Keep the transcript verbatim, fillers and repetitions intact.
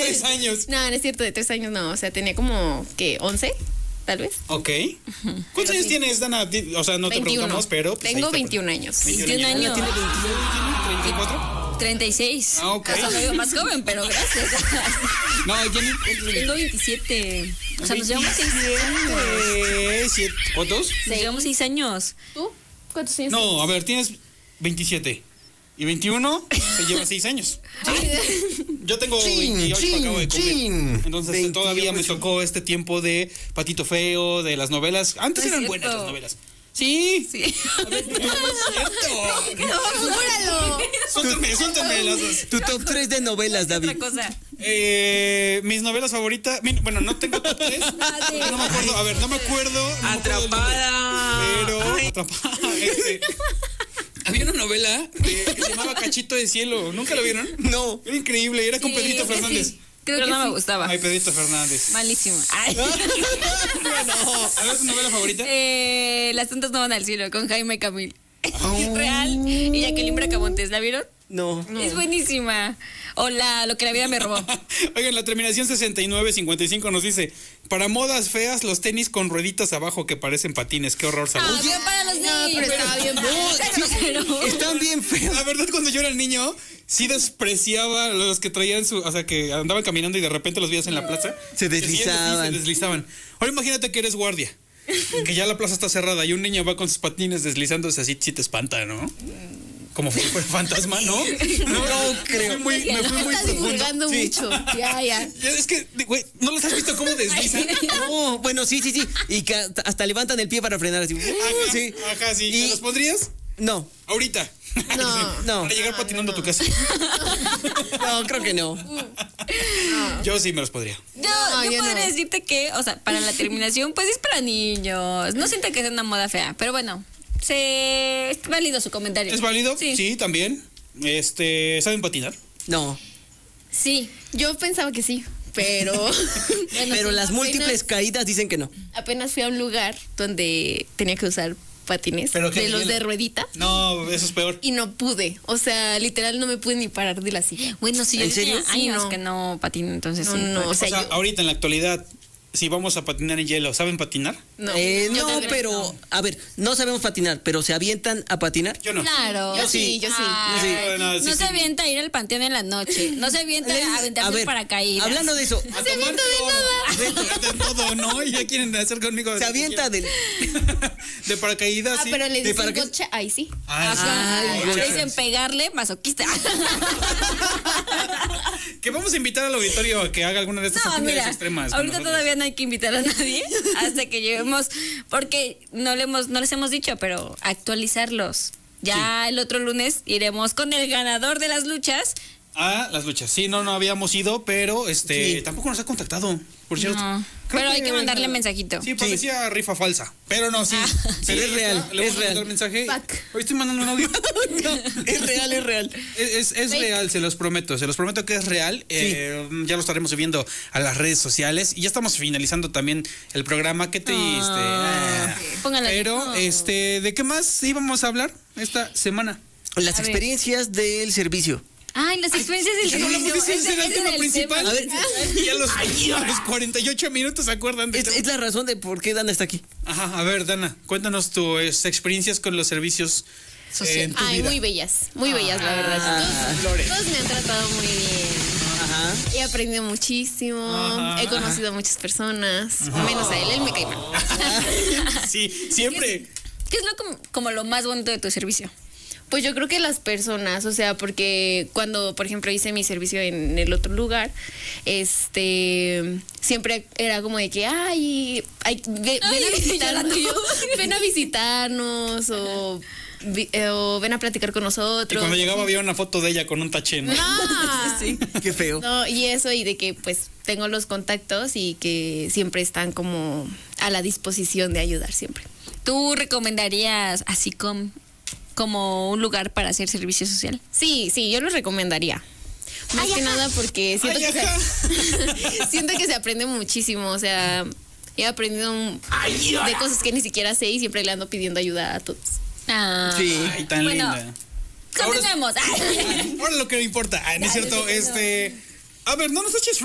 tres años. No, no es cierto, de tres años no. O sea, tenía como, ¿qué? ¿once? Tal vez. Ok. ¿Cuántos años sí. tienes, Dana? O sea, no te veintiuno. Preguntamos, pero... Pues, tengo veintiún años. veintiún años. ¿Tiene treinta y cuatro? treinta y seis. Ah, ok. O sea, soy más joven, pero gracias. No, Jenny. Tengo veintisiete. O sea, nos llevamos seis años. ¿Cuántos? Nos llevamos seis años. ¿Tú? ¿Cuántos años? No, a ver, tienes veintisiete. Y veintiuno te lleva seis años. Yo tengo Chin, veintiocho, chin, acabo de cumplir. chin. Entonces veintiocho. todavía me tocó este tiempo de Patito Feo, de las novelas. Antes No es eran cierto. buenas las novelas. Sí. Sí. A ver, no, no es cierto. No, júralo. Suéltame, suéltame las dos. Tu top tres de novelas, David. Otra cosa. Eh, mis novelas favoritas. mi- Bueno, no tengo top tres. sí. No me acuerdo. A ver, no me acuerdo. no me acuerdo del nombre, Atrapada. Pero. Atrapada. Este, había una novela que, que se llamaba Cachito de Cielo. ¿Nunca la vieron? No. Era increíble. Era con Sí, Pedrito sí, Fernández. sí. Creo que no me gustaba. Ay, Pedrito Fernández. Malísimo. Ay. A ver, ¿tu novela favorita? Eh, Las tontas no van al cielo con Jaime Camil. Oh. Es real. Y Jacqueline Bracamontes, ¿la vieron? No. Es buenísima. O la Lo que la vida me robó. Oigan, la terminación sesenta y nueve cincuenta y cinco nos dice: para modas feas, los tenis con rueditas abajo que parecen patines. Qué horror, salud. Ah, bien para los No, niños. pero estaba bien. Pero- Están bien feos. La verdad, cuando yo era el niño, sí despreciaba los que traían su... O sea, que andaban caminando y de repente los veías en la plaza. Se Que sí, deslizaban. Se deslizaban. Ahora imagínate que eres guardia. Que ya la plaza está cerrada y un niño va con sus patines deslizándose así, sí te espanta, ¿no? Como fue fue fantasma, ¿no? No, no creo. Me fui muy, me fui muy Estás profundo. divulgando Sí. mucho. Ya, ya. Es que, güey, ¿no los has visto cómo deslizan? No, bueno, sí, sí, sí. Y que hasta levantan el pie para frenar así. Uh, Ajá, sí. ajá, sí. Y- ¿Te los pondrías? No, Ahorita. No. no. Para llegar patinando a tu casa. No, creo que no. Yo sí me los podría. Yo, No, yo yo podría no. decirte que, o sea, para la terminación, pues es para niños. No siento que sea una moda fea, pero bueno, se es válido su comentario. ¿Es válido? Sí. Sí, también. Este, ¿saben patinar? No. Sí. Yo pensaba que sí, pero Bueno, Pero sí. las múltiples caídas dicen que no. apenas fui a un lugar donde tenía que usar patines ¿Pero qué, de los hielo? de ruedita No, eso es peor. y no pude. O sea, literal no me pude ni parar de la silla. Bueno, sí, yo ¿En serio? tenía años Sí, no. que no patino, entonces No, sí. no, pues. o sea, O sea, yo- ahorita en la actualidad, si vamos a patinar en hielo, ¿saben patinar? No, Eh, yo no, también pero, no. a ver, no sabemos patinar, pero ¿se avientan a patinar? Yo no. Claro. Yo sí, yo sí. Ah, Sí. No, no, sí, no sí. se avienta a ir al panteón en la noche. No se avienta a aventarse A ver, paracaídas. hablando de eso, A tomar todo. De, de todo, ¿no? Y ya quieren hacer conmigo. se avienta del... De paracaídas, Ah, sí. pero le ¿De dicen para qué? gotcha, ahí sí. Ah, sí. Ajá. Ay, Le dicen pegarle, masoquista. Que vamos a invitar al auditorio a que haga alguna de estas No, actividades mira, extremas. con ahorita nosotros. todavía no hay que invitar a nadie hasta que lleguemos, porque no, le hemos, no les hemos dicho, pero actualizarlos. Ya el otro lunes iremos con el ganador de las luchas. Ah, las luchas. Sí, no, no habíamos ido, pero este Sí. tampoco nos ha contactado, por cierto. No, Creo pero hay que mandarle mensajito. Sí, parecía rifa falsa, pero no, sí. Pero es real, Le es vamos a real. mandar mensaje. Fuck. Hoy estoy mandando un audio. Es real, es real. Es, es, es real, se los prometo, se los prometo que es real. Eh, ya lo estaremos subiendo a las redes sociales y ya estamos finalizando también el programa. Qué triste. Ah. Póngala. Pero, No. este, ¿de qué más íbamos a hablar esta semana? Las A ver. experiencias del servicio. Ay, las experiencias del Ya no hablamos de servicio. ese, ese era el Ese tema era el principal. tema. A ver, Y a los, a los cuarenta y ocho minutos se acuerdan de Es, es la razón de por qué Dana está aquí. Ajá, a ver, Dana, cuéntanos tus experiencias con los servicios eh, en tu Ay, vida. muy bellas, muy bellas, la verdad. Todos, Flores. todos me han tratado muy bien. Ajá. He aprendido muchísimo, Ajá. he conocido a muchas personas, menos a él, él me cae mal. Sí, siempre. ¿Qué es lo como, como lo más bonito de tu servicio? Pues yo creo que las personas, o sea, porque cuando, por ejemplo, hice mi servicio en el otro lugar, este, siempre era como de que, ay, ay ve- ven, Ay, a visitarnos, llorando yo. ven a visitarnos o, vi- eh, o ven a platicar con Y nosotros. cuando llegaba había una foto de ella con un taché, ¿no? No. Sí. Qué feo. No, y eso, y de que pues tengo los contactos y que siempre están como a la disposición de ayudar siempre. ¿Tú recomendarías así como, como un lugar para hacer servicio social? Sí, sí, yo lo recomendaría. Más Ay, que ajá. nada porque siento, Ay, que se, siento que se aprende muchísimo, o sea, he aprendido un- de cosas que ni siquiera sé y siempre le ando pidiendo ayuda a todos. Ah, Sí. Ay, tan bueno, linda. continuemos. Ahora lo que me importa. Ay, no es Ya, cierto, yo sé que no. este. A ver, no nos eches